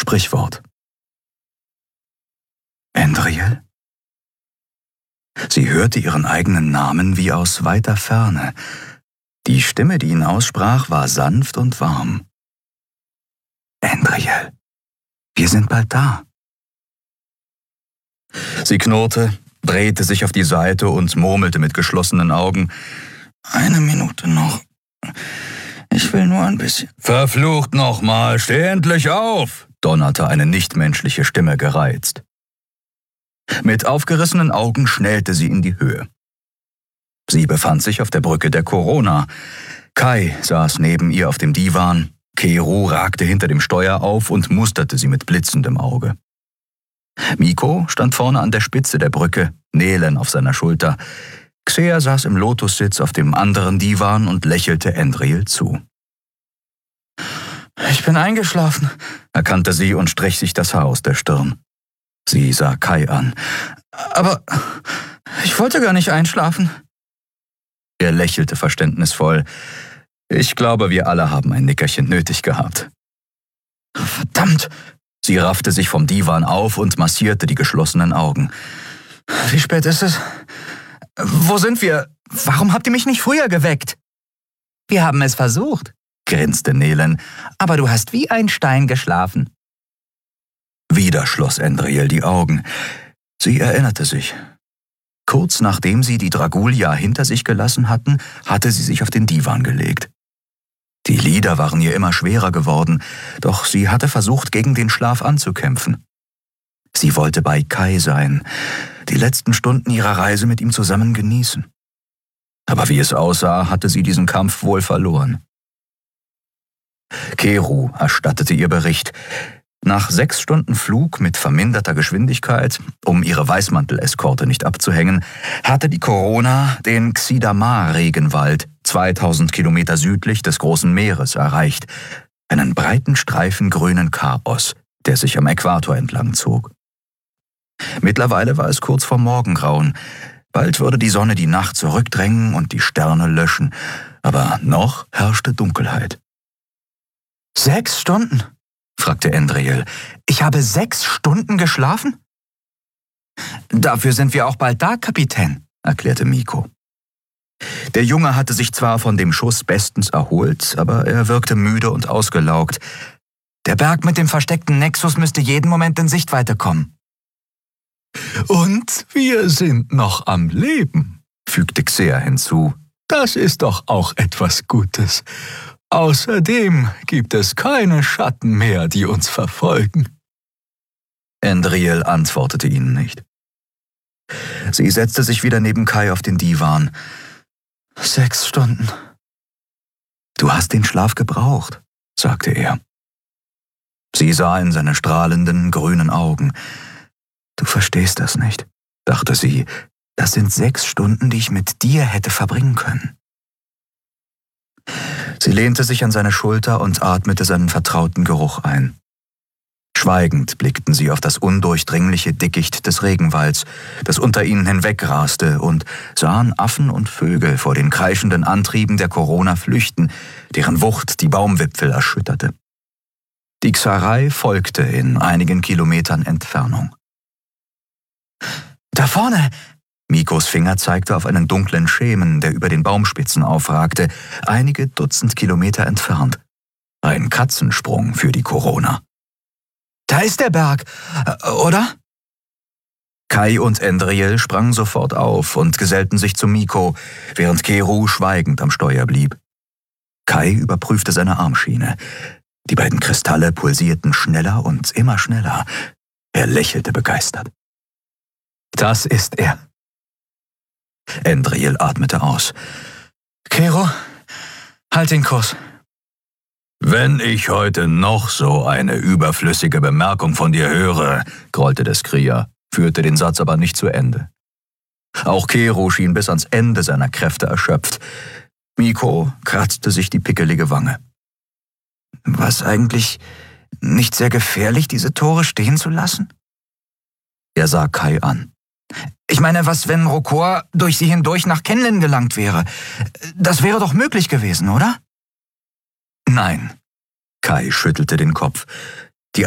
Sprichwort. Endriel? Sie hörte ihren eigenen Namen wie aus weiter Ferne. Die Stimme, die ihn aussprach, war sanft und warm. Endriel, wir sind bald da. Sie knurrte, drehte sich auf die Seite und murmelte mit geschlossenen Augen. 1 Minute noch. Ich will nur ein bisschen. Verflucht nochmal, steh endlich auf, donnerte eine nichtmenschliche Stimme gereizt. Mit aufgerissenen Augen schnellte sie in die Höhe. Sie befand sich auf der Brücke der Corona. Kai saß neben ihr auf dem Divan, Keru ragte hinter dem Steuer auf und musterte sie mit blitzendem Auge. Mikko stand vorne an der Spitze der Brücke, Nelen auf seiner Schulter. Xer saß im Lotussitz auf dem anderen Divan und lächelte Endriel zu. Ich bin eingeschlafen, erkannte sie und strich sich das Haar aus der Stirn. Sie sah Kai an. Aber ich wollte gar nicht einschlafen. Er lächelte verständnisvoll. Ich glaube, wir alle haben ein Nickerchen nötig gehabt. Verdammt! Sie raffte sich vom Divan auf und massierte die geschlossenen Augen. Wie spät ist es? Wo sind wir? Warum habt ihr mich nicht früher geweckt? Wir haben es versucht, grinste Nelen, aber du hast wie ein Stein geschlafen. Wieder schloss Endriel die Augen. Sie erinnerte sich. Kurz nachdem sie die Dragulia hinter sich gelassen hatten, hatte sie sich auf den Divan gelegt. Die Lider waren ihr immer schwerer geworden, doch sie hatte versucht, gegen den Schlaf anzukämpfen. Sie wollte bei Kai sein, die letzten Stunden ihrer Reise mit ihm zusammen genießen. Aber wie es aussah, hatte sie diesen Kampf wohl verloren. Keru erstattete ihr Bericht. Nach 6 Stunden Flug mit verminderter Geschwindigkeit, um ihre Weißmantel-Eskorte nicht abzuhängen, hatte die Corona den Xidamar-Regenwald 2000 Kilometer südlich des Großen Meeres erreicht, einen breiten Streifen grünen Chaos, der sich am Äquator entlang zog. Mittlerweile war es kurz vor Morgengrauen. Bald würde die Sonne die Nacht zurückdrängen und die Sterne löschen, aber noch herrschte Dunkelheit. 6 Stunden? Fragte Endriel. Ich habe 6 Stunden geschlafen? Dafür sind wir auch bald da, Kapitän, erklärte Mikko. Der Junge hatte sich zwar von dem Schuss bestens erholt, aber er wirkte müde und ausgelaugt. Der Berg mit dem versteckten Nexus müsste jeden Moment in Sichtweite kommen. Und wir sind noch am Leben, fügte Xer hinzu. Das ist doch auch etwas Gutes. Außerdem gibt es keine Schatten mehr, die uns verfolgen. Endriel antwortete ihnen nicht. Sie setzte sich wieder neben Kai auf den Divan. 6 Stunden. Du hast den Schlaf gebraucht, sagte er. Sie sah in seine strahlenden, grünen Augen. Du verstehst das nicht, dachte sie. Das sind 6 Stunden, die ich mit dir hätte verbringen können. Sie lehnte sich an seine Schulter und atmete seinen vertrauten Geruch ein. Schweigend blickten sie auf das undurchdringliche Dickicht des Regenwalds, das unter ihnen hinwegraste, und sahen Affen und Vögel vor den kreischenden Antrieben der Corona flüchten, deren Wucht die Baumwipfel erschütterte. Die Xarei folgte in einigen Kilometern Entfernung. »Da vorne!« Mikos Finger zeigte auf einen dunklen Schemen, der über den Baumspitzen aufragte, einige Dutzend Kilometer entfernt. Ein Katzensprung für die Corona. »Da ist der Berg, oder?« Kai und Endriel sprangen sofort auf und gesellten sich zu Mikko, während Keru schweigend am Steuer blieb. Kai überprüfte seine Armschiene. Die beiden Kristalle pulsierten schneller und immer schneller. Er lächelte begeistert. »Das ist er.« Endriel atmete aus. »Keru, halt den Kurs.« »Wenn ich heute noch so eine überflüssige Bemerkung von dir höre«, grollte der Skrier, führte den Satz aber nicht zu Ende. Auch Keru schien bis ans Ende seiner Kräfte erschöpft. Mikko kratzte sich die pickelige Wange. »War es eigentlich nicht sehr gefährlich, diese Tore stehen zu lassen?« Er sah Kai an. »Ich meine, was, wenn Rokor durch sie hindurch nach Kenlen gelangt wäre? Das wäre doch möglich gewesen, oder?« »Nein.« Kai schüttelte den Kopf.